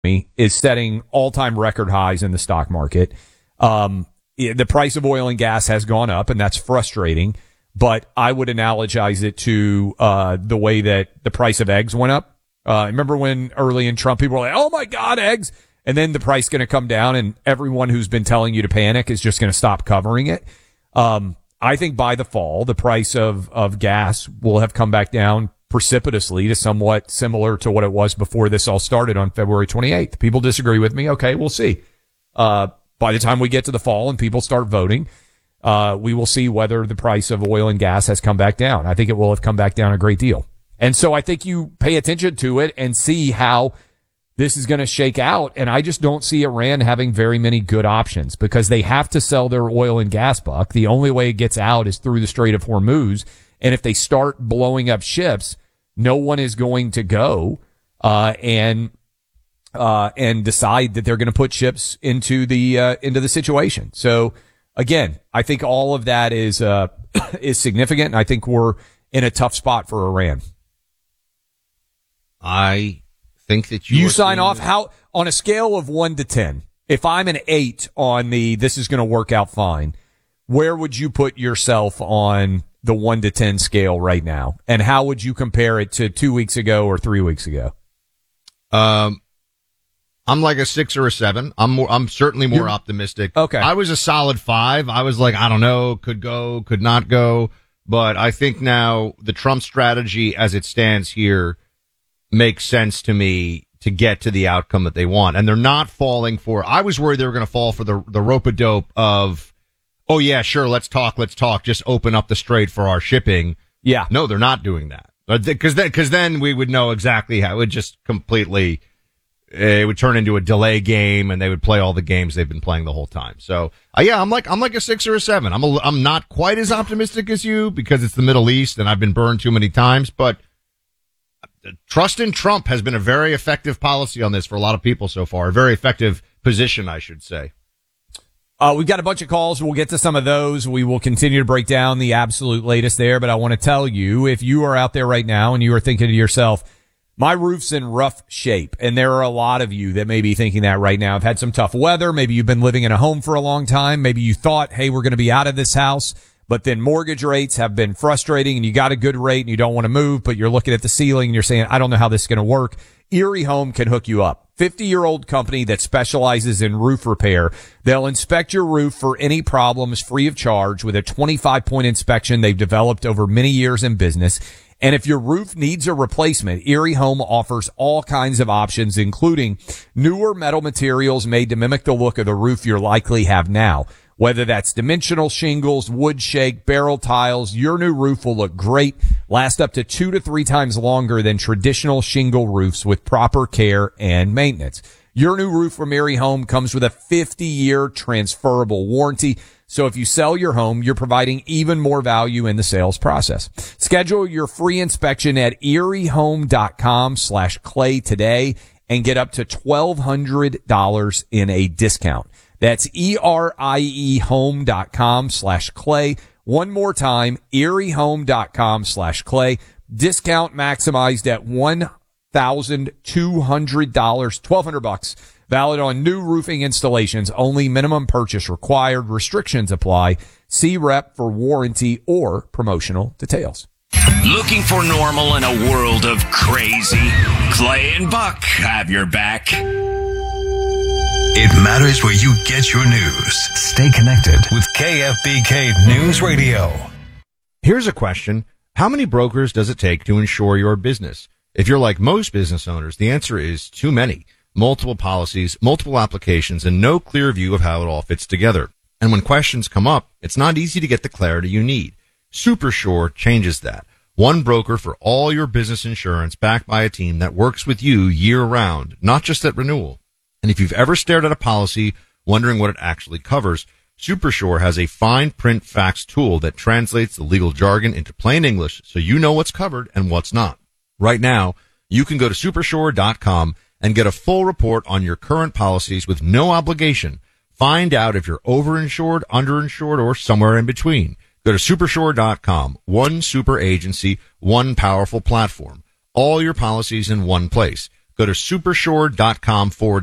is setting all-time record highs in the stock market. The price of oil and gas has gone up, and that's frustrating. But I would analogize it to the way that the price of eggs went up. Remember when early in Trump, people were like, oh, my God, eggs. And then the price going to come down, and everyone who's been telling you to panic is just going to stop covering it. I think by the fall, the price of gas will have come back down precipitously to somewhat similar to what it was before this all started on February 28th. People disagree with me. Okay, we'll see. By the time we get to the fall and people start voting, we will see whether the price of oil and gas has come back down. I think it will have come back down a great deal. And so I think you pay attention to it and see how this is going to shake out. And I just don't see Iran having very many good options because they have to sell their oil and gas buck. The only way it gets out is through the Strait of Hormuz. And if they start blowing up ships, no one is going to go and decide that they're going to put ships into the situation. So again, I think all of that is significant. And I think we're in a tough spot for Iran. I think that you sign off how on a scale of 1 to 10. If I'm an 8 on this is going to work out fine, where would you put yourself on the 1 to 10 scale right now? And how would you compare it to 2 weeks ago or 3 weeks ago? I'm like a 6 or a 7. I'm certainly more optimistic. Okay. I was a solid 5. I was like, I don't know, could go, could not go. But I think now the Trump strategy as it stands here makes sense to me to get to the outcome that they want. And they're not falling for, I was worried they were going to fall for the rope-a-dope of, oh yeah, sure, let's talk, just open up the strait for our shipping. Yeah. No, they're not doing that. Because then we would know exactly how it would just completely, it would turn into a delay game and they would play all the games they've been playing the whole time. So, yeah, I'm like a 6 or a 7. I'm not quite as optimistic as you because it's the Middle East and I've been burned too many times, but trust in Trump has been a very effective policy on this for a lot of people so far. A very effective position, I should say. We've got a bunch of calls. We'll get to some of those. We will continue to break down the absolute latest there. But I want to tell you, if you are out there right now and you are thinking to yourself, my roof's in rough shape, and there are a lot of you that may be thinking that right now. I've had some tough weather. Maybe you've been living in a home for a long time. Maybe you thought, hey, we're going to be out of this house. But then mortgage rates have been frustrating and you got a good rate and you don't want to move, but you're looking at the ceiling and you're saying, I don't know how this is going to work. Erie Home can hook you up. 50-year-old company that specializes in roof repair. They'll inspect your roof for any problems free of charge with a 25-point inspection they've developed over many years in business. And if your roof needs a replacement, Erie Home offers all kinds of options, including newer metal materials made to mimic the look of the roof you likely have now. Whether that's dimensional shingles, wood shake, barrel tiles, your new roof will look great, last up to 2 to 3 times longer than traditional shingle roofs with proper care and maintenance. Your new roof from Erie Home comes with a 50-year transferable warranty. So if you sell your home, you're providing even more value in the sales process. Schedule your free inspection at eriehome.com/clay today and get up to $1,200 in a discount. That's eriehome.com/clay. One more time, eriehome.com/clay. Discount maximized at $1,200, $1,200. Valid on new roofing installations. Only minimum purchase required. Restrictions apply. See rep for warranty or promotional details. Looking for normal in a world of crazy? Clay and Buck have your back. It matters where you get your news. Stay connected with KFBK News Radio. Here's a question. How many brokers does it take to insure your business? If you're like most business owners, the answer is too many. Multiple policies, multiple applications, and no clear view of how it all fits together. And when questions come up, it's not easy to get the clarity you need. SuperSure changes that. One broker for all your business insurance backed by a team that works with you year-round, not just at renewal. And if you've ever stared at a policy wondering what it actually covers, SuperSure has a fine print facts tool that translates the legal jargon into plain English so you know what's covered and what's not. Right now, you can go to supersure.com and get a full report on your current policies with no obligation. Find out if you're overinsured, underinsured, or somewhere in between. Go to supersure.com. One super agency, one powerful platform. All your policies in one place. Go to supershore.com/.